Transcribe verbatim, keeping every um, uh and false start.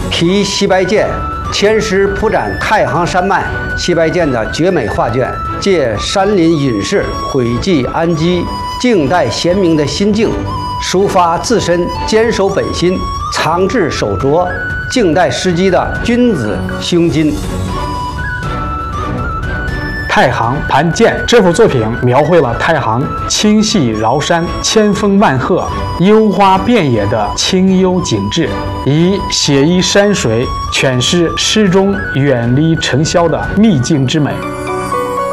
题西白剑，千石铺展太行山脉，西白剑的绝美画卷，借山林隐士毁迹安居、静待贤明的心境，抒发自身坚守本心、长治守拙、静待时机的君子胸襟。 太行盘剑这幅作品描绘了太行清细绕山、千峰万壑、幽花遍野的清幽景致，以写意山水诠释诗中远离尘嚣的秘境之美。